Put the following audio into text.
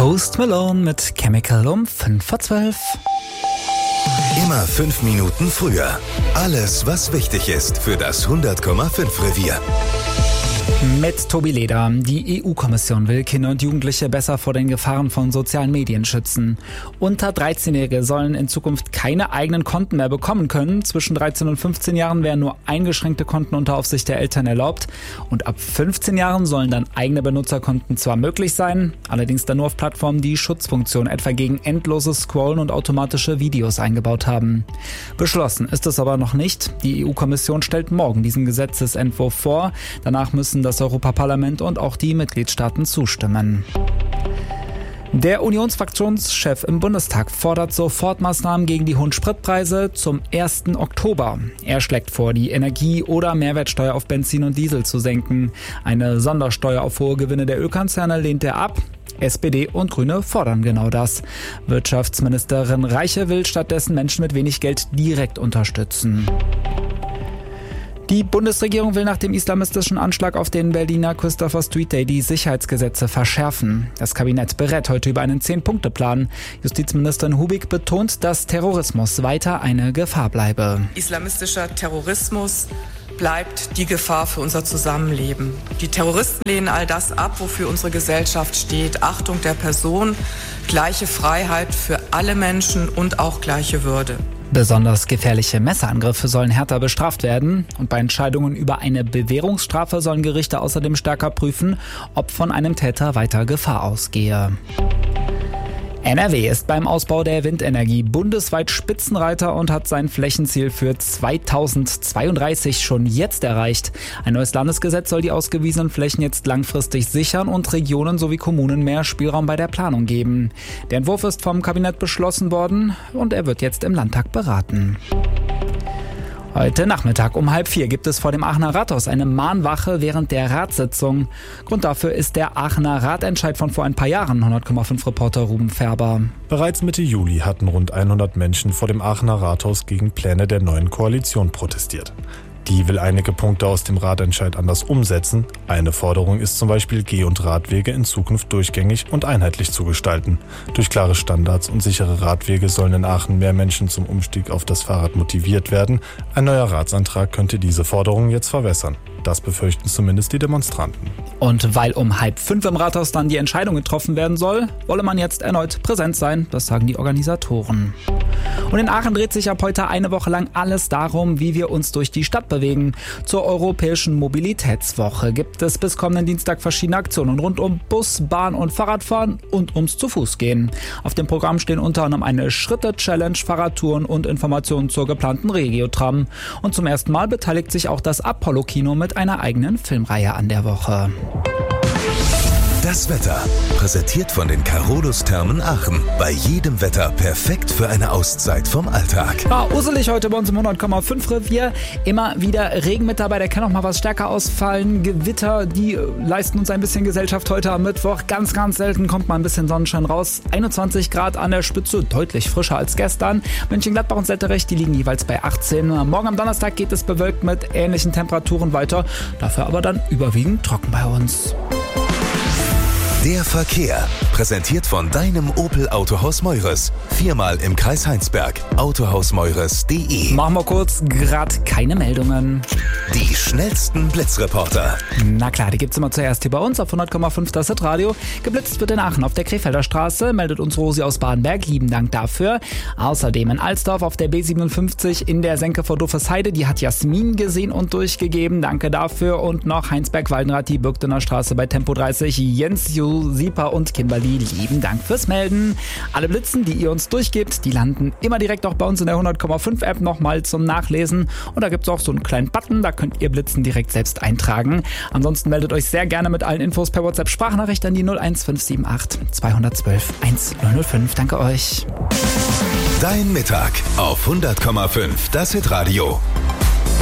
Post Malone mit Chemical um 11:05. Immer 5 Minuten früher. Alles, was wichtig ist für das 100,5 Revier. Mit Tobi Leder. Die EU-Kommission will Kinder und Jugendliche besser vor den Gefahren von sozialen Medien schützen. Unter 13-Jährige sollen in Zukunft keine eigenen Konten mehr bekommen können. Zwischen 13 und 15 Jahren wären nur eingeschränkte Konten unter Aufsicht der Eltern erlaubt. Und ab 15 Jahren sollen dann eigene Benutzerkonten zwar möglich sein, allerdings dann nur auf Plattformen, die Schutzfunktion etwa gegen endloses Scrollen und automatische Videos eingebaut haben. Beschlossen ist es aber noch nicht. Die EU-Kommission stellt morgen diesen Gesetzesentwurf vor. Danach müssen das Europaparlament und auch die Mitgliedstaaten zustimmen. Der Unionsfraktionschef im Bundestag fordert Sofortmaßnahmen gegen die hohen Spritpreise zum 1. Oktober. Er schlägt vor, die Energie- oder Mehrwertsteuer auf Benzin und Diesel zu senken. Eine Sondersteuer auf hohe Gewinne der Ölkonzerne lehnt er ab. SPD und Grüne fordern genau das. Wirtschaftsministerin Reiche will stattdessen Menschen mit wenig Geld direkt unterstützen. Die Bundesregierung will nach dem islamistischen Anschlag auf den Berliner Christopher Street Day die Sicherheitsgesetze verschärfen. Das Kabinett berät heute über einen 10-Punkte-Plan. Justizministerin Hubig betont, dass Terrorismus weiter eine Gefahr bleibe. Islamistischer Terrorismus bleibt die Gefahr für unser Zusammenleben. Die Terroristen lehnen all das ab, wofür unsere Gesellschaft steht. Achtung der Person, gleiche Freiheit für alle Menschen und auch gleiche Würde. Besonders gefährliche Messerangriffe sollen härter bestraft werden und bei Entscheidungen über eine Bewährungsstrafe sollen Gerichte außerdem stärker prüfen, ob von einem Täter weiter Gefahr ausgehe. NRW ist beim Ausbau der Windenergie bundesweit Spitzenreiter und hat sein Flächenziel für 2032 schon jetzt erreicht. Ein neues Landesgesetz soll die ausgewiesenen Flächen jetzt langfristig sichern und Regionen sowie Kommunen mehr Spielraum bei der Planung geben. Der Entwurf ist vom Kabinett beschlossen worden und er wird jetzt im Landtag beraten. Heute Nachmittag um 3:30 gibt es vor dem Aachener Rathaus eine Mahnwache während der Ratssitzung. Grund dafür ist der Aachener Ratentscheid von vor ein paar Jahren, 100,5 Reporter Ruben Färber. Bereits Mitte Juli hatten rund 100 Menschen vor dem Aachener Rathaus gegen Pläne der neuen Koalition protestiert. Die will einige Punkte aus dem Ratentscheid anders umsetzen. Eine Forderung ist zum Beispiel, Geh- und Radwege in Zukunft durchgängig und einheitlich zu gestalten. Durch klare Standards und sichere Radwege sollen in Aachen mehr Menschen zum Umstieg auf das Fahrrad motiviert werden. Ein neuer Ratsantrag könnte diese Forderungen jetzt verwässern. Das befürchten zumindest die Demonstranten. Und weil um 4:30 im Rathaus dann die Entscheidung getroffen werden soll, wolle man jetzt erneut präsent sein, das sagen die Organisatoren. Und in Aachen dreht sich ab heute eine Woche lang alles darum, wie wir uns durch die Stadt bewegen. Zur Europäischen Mobilitätswoche gibt es bis kommenden Dienstag verschiedene Aktionen rund um Bus, Bahn und Fahrradfahren und ums Zu-Fuß-Gehen. Auf dem Programm stehen unter anderem eine Schritte-Challenge, Fahrradtouren und Informationen zur geplanten Regiotram. Und zum ersten Mal beteiligt sich auch das Apollo-Kino mit einer eigenen Filmreihe an der Woche. Das Wetter, präsentiert von den Carolus-Thermen Aachen. Bei jedem Wetter perfekt für eine Auszeit vom Alltag. Uselig heute bei uns im 100,5 Revier. Immer wieder Regen mit dabei, der kann auch mal was stärker ausfallen. Gewitter, die leisten uns ein bisschen Gesellschaft heute am Mittwoch. Ganz, ganz selten kommt mal ein bisschen Sonnenschein raus. 21 Grad an der Spitze, deutlich frischer als gestern. Mönchengladbach und Setterich, die liegen jeweils bei 18. Morgen am Donnerstag geht es bewölkt mit ähnlichen Temperaturen weiter. Dafür aber dann überwiegend trocken bei uns. Der Verkehr, präsentiert von deinem Opel Autohaus Meures. 4-mal im Kreis Heinsberg. Autohausmeures.de. Machen wir kurz, gerade keine Meldungen. Die schnellsten Blitzreporter. Na klar, die gibt's immer zuerst hier bei uns auf 100,5 das Radio. Geblitzt wird in Aachen auf der Krefelder Straße, meldet uns Rosi aus Badenberg. Lieben Dank dafür. Außerdem in Alsdorf auf der B57 in der Senke vor Doofesheide. Die hat Jasmin gesehen und durchgegeben. Danke dafür. Und noch Heinsberg-Waldenrath, die Birktener Straße bei Tempo 30. Jens, Sieper und Kimberly, lieben Dank fürs Melden. Alle Blitzen, die ihr uns durchgebt, die landen immer direkt auch bei uns in der 100,5 App nochmal zum Nachlesen. Und da gibt es auch so einen kleinen Button, da könnt ihr Blitzen direkt selbst eintragen. Ansonsten meldet euch sehr gerne mit allen Infos per WhatsApp-Sprachnachricht an die 01578 212 1005. Danke euch. Dein Mittag auf 100,5 das Radio.